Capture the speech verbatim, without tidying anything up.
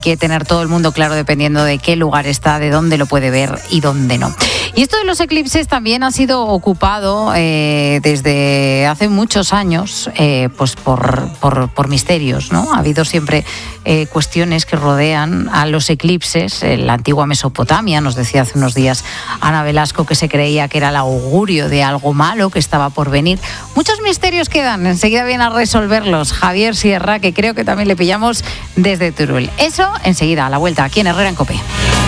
que tener todo el mundo claro dependiendo de qué lugar está, de dónde lo puede ver y dónde no. Y esto de los eclipses también ha sido ocupado eh, desde hace muchos años eh, pues por, por, por misterios, ¿no? Ha habido siempre eh, cuestiones que rodean a los eclipses. En la antigua Mesopotamia, nos decía hace unos días Ana Velasco, que se creía que era el augurio de algo malo que estaba por venir. Muchos misterios quedan, enseguida viene a resolverlos Javier Sierra, que creo que también le pillamos desde Teruel. Eso enseguida, a la vuelta, aquí en Herrera en COPE.